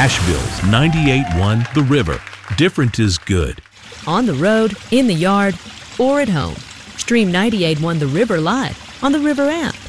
Asheville's 98.1 The River. Different is good. On the road, in the yard, or at home. Stream 98.1 The River live on the River app.